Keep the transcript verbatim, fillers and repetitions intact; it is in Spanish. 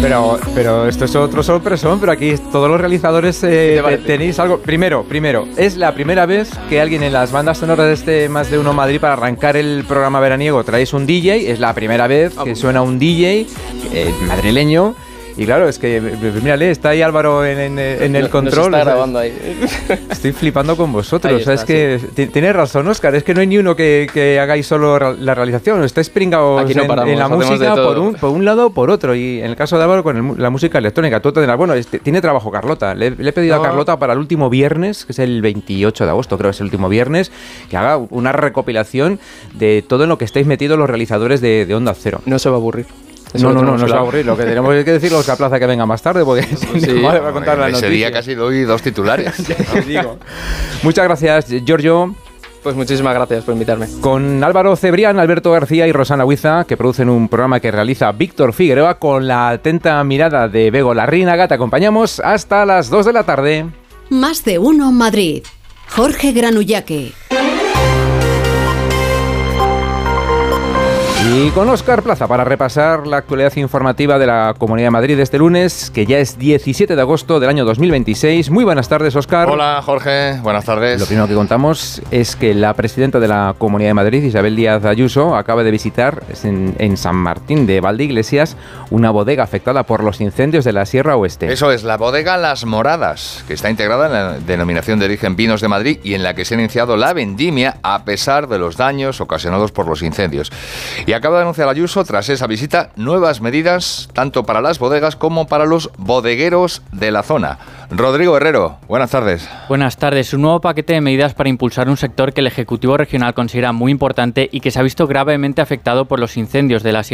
Pero, pero esto es otro sorpresón, pero aquí todos los realizadores eh, te, tenéis algo. Primero, primero, es la primera vez que alguien en las bandas sonoras de este Más de Uno Madrid, para arrancar el programa veraniego, traéis un D J. Es la primera vez que suena un D J eh, madrileño. Y claro, es que, mírale, está ahí Álvaro en, en, en el no, control. Nos está grabando ahí. Estoy flipando con vosotros. Está, o sea, es que sí. Tienes razón, Óscar. Es que no hay ni uno que, que hagáis solo la realización. Estáis pringados no en, paramos, en la música por un, por un lado o por otro. Y en el caso de Álvaro, con el, la música electrónica. Tú tendrás, bueno, este, tiene trabajo Carlota. Le, le he pedido no. a Carlota para el último viernes, que es el veintiocho de agosto, creo que es el último viernes, que haga una recopilación de todo en lo que estáis metidos los realizadores de, de Onda Cero. No se va a aburrir. Eso no, no, no, no se va a aburrir. Lo que tenemos que decirlo es que a Plaza que venga más tarde, porque sí, no va a contar la noticia. Ese día casi doy dos titulares. Digo. Muchas gracias, Giorgio. Pues muchísimas gracias por invitarme. Con Álvaro Cebrián, Alberto García y Rosana Huiza, que producen un programa que realiza Víctor Figueroa, con la atenta mirada de Bego Larrínaga, te acompañamos hasta las dos de la tarde. Más de Uno Madrid. Jorge Granullaque. Y con Óscar Plaza para repasar la actualidad informativa de la Comunidad de Madrid de este lunes, que ya es diecisiete de agosto del año dos mil veintiséis. Muy buenas tardes, Óscar. Hola, Jorge. Buenas tardes. Lo primero que contamos es que la presidenta de la Comunidad de Madrid, Isabel Díaz Ayuso, acaba de visitar en, en San Martín de Valdeiglesias una bodega afectada por los incendios de la Sierra Oeste. Eso es, la bodega Las Moradas, que está integrada en la denominación de origen Vinos de Madrid y en la que se ha iniciado la vendimia a pesar de los daños ocasionados por los incendios. Y acaba de anunciar Ayuso, tras esa visita, nuevas medidas tanto para las bodegas como para los bodegueros de la zona. Rodrigo Herrero, buenas tardes. Buenas tardes. Un nuevo paquete de medidas para impulsar un sector que el Ejecutivo Regional considera muy importante y que se ha visto gravemente afectado por los incendios de la Sierra